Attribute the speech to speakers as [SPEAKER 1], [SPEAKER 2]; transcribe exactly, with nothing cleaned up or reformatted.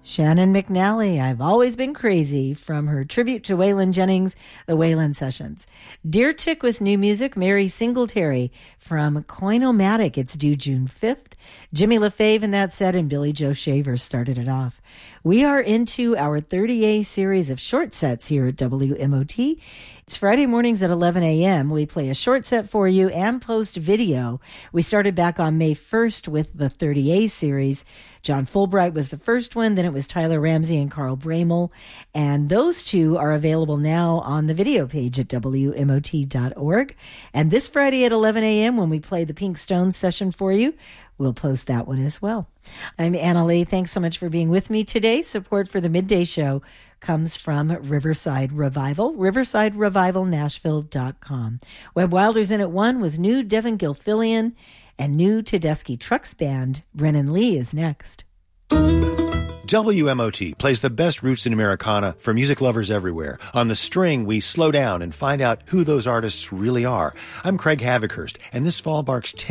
[SPEAKER 1] Shannon McNally, I've Always Been Crazy, from her tribute to Waylon Jennings, the Waylon Sessions. Dear Chick with new music, Mary Singletary, from Coinomatic, it's due June fifth. Jimmy LaFave in that set, and Billy Joe Shaver started it off. We are into our thirty A series of short sets here at W M O T. It's Friday mornings at eleven a.m. We play a short set for you and post video. We started back on May first with the thirty A series. John Fulbright was the first one, then it was Tyler Ramsey and Carl Bramel, and those two are available now on the video page at W M O T dot org. And this Friday at eleven a.m. when we play the Pink Stones session for you, we'll post that one as well. I'm Anna Lee. Thanks so much for being with me today. Support for the Midday Show comes from Riverside Revival, riverside revival nashville dot com. Webb Wilder's in at one with new Devin Gilfillian and new Tedeschi Trucks Band. Brennan Lee is next.
[SPEAKER 2] W M O T plays the best roots in Americana for music lovers everywhere. On the string, we slow down and find out who those artists really are. I'm Craig Havikhurst, and this fall marks ten